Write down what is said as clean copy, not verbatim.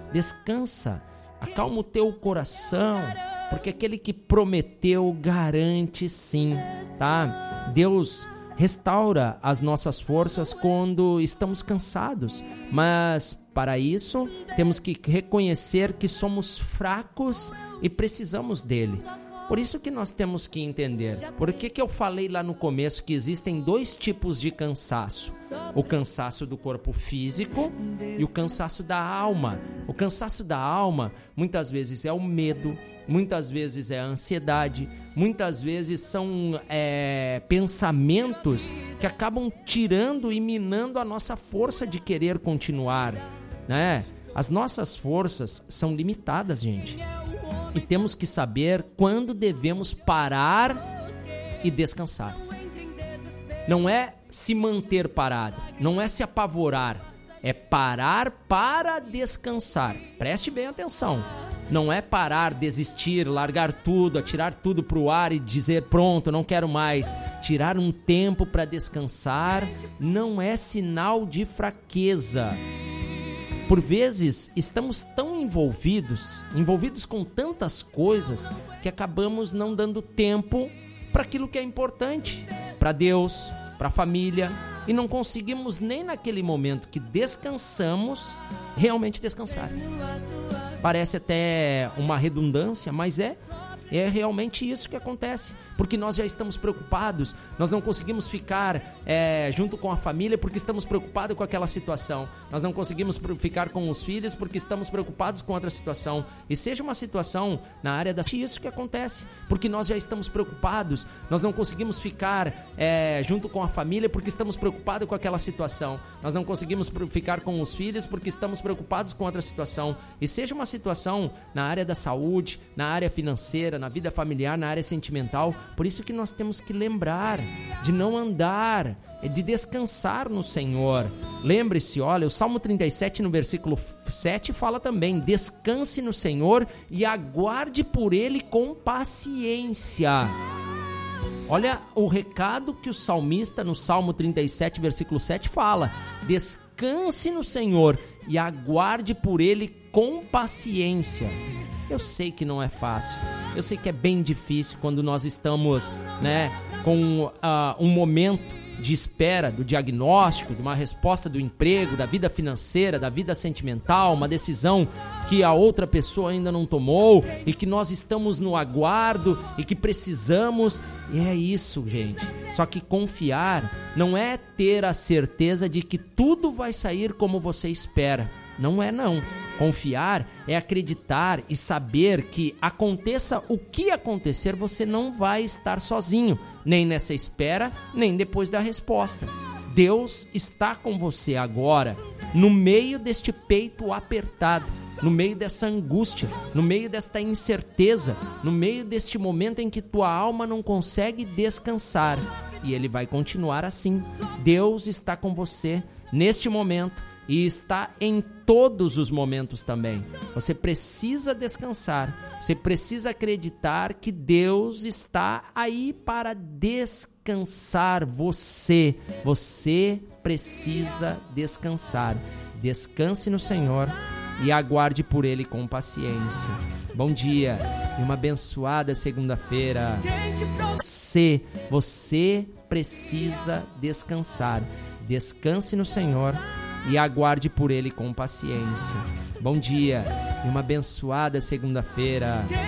descansa, acalma o teu coração, porque aquele que prometeu garante sim, tá? Deus restaura as nossas forças quando estamos cansados, mas para isso temos que reconhecer que somos fracos e precisamos dele. Por isso que nós temos que entender. Por que eu falei lá no começo que existem 2 tipos de cansaço? O cansaço do corpo físico e o cansaço da alma. O cansaço da alma muitas vezes é o medo, muitas vezes é a ansiedade, muitas vezes são pensamentos que acabam tirando e minando a nossa força de querer continuar, né? As nossas forças são limitadas, gente. E temos que saber quando devemos parar e descansar. Não é se manter parado, não é se apavorar, é parar para descansar. Preste bem atenção. Não é parar, desistir, largar tudo, atirar tudo para o ar e dizer pronto, não quero mais. Tirar um tempo para descansar não é sinal de fraqueza. Por vezes, estamos tão envolvidos com tantas coisas, que acabamos não dando tempo para aquilo que é importante, para Deus, para a família, e não conseguimos nem naquele momento que descansamos, realmente descansar. Parece até uma redundância, mas é realmente isso que acontece, porque nós já estamos preocupados, nós não conseguimos ficar junto com a família porque estamos preocupados com aquela situação, nós não conseguimos ficar com os filhos porque estamos preocupados com outra situação, e seja uma situação na área da isso que acontece, porque nós já estamos preocupados, nós não conseguimos ficar junto com a família porque estamos preocupados com aquela situação, nós não conseguimos ficar com os filhos porque estamos preocupados com outra situação, e seja uma situação na área da saúde, na área financeira, na vida familiar, na área sentimental. Por isso que nós temos que lembrar de não andar, de descansar no Senhor. Lembre-se, olha, o Salmo 37 no versículo 7 fala também: descanse no Senhor e aguarde por Ele com paciência. Olha o recado que o salmista no Salmo 37 versículo 7 fala: descanse no Senhor e aguarde por Ele com paciência. Eu sei que não é fácil, eu sei que é bem difícil quando nós estamos, com um momento de espera do diagnóstico, de uma resposta do emprego, da vida financeira, da vida sentimental, uma decisão que a outra pessoa ainda não tomou e que nós estamos no aguardo e que precisamos. E é isso, gente. Só que confiar não é ter a certeza de que tudo vai sair como você espera. Não é não. Confiar é acreditar e saber que aconteça o que acontecer, você não vai estar sozinho, nem nessa espera, nem depois da resposta. Deus está com você agora, no meio deste peito apertado, no meio dessa angústia, no meio desta incerteza, no meio deste momento em que tua alma não consegue descansar. E Ele vai continuar assim. Deus está com você neste momento. E está em todos os momentos também. Você precisa descansar. Você precisa acreditar que Deus está aí para descansar você. Você precisa descansar. Descanse no Senhor e aguarde por Ele com paciência. Bom dia e uma abençoada segunda-feira. Você precisa descansar. Descanse no Senhor e aguarde por Ele com paciência. Bom dia e uma abençoada segunda-feira.